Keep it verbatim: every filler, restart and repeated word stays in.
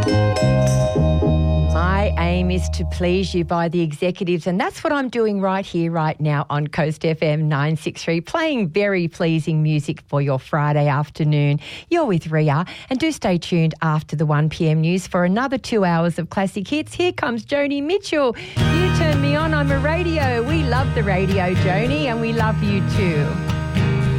My aim is to please you by the executives, and that's what I'm doing right here, right now on Coast F M nine sixty-three, playing very pleasing music for your Friday afternoon. You're with Ria, and do stay tuned after the one p m news for another two hours of classic hits. Here comes Joni Mitchell. You turn me on, I'm a radio. We love the radio, Joni, and we love you too.